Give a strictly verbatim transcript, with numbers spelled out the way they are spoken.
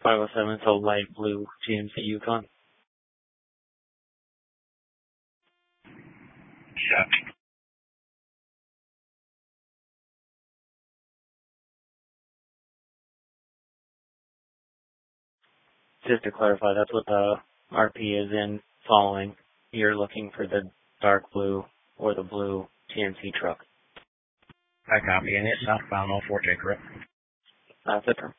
five oh seven, so light blue G M C Yukon. Yeah. Just to clarify, that's what the R P is in following. You're looking for the dark blue or the blue G M C truck. I copy, and it's southbound on Forte, correct? That's it.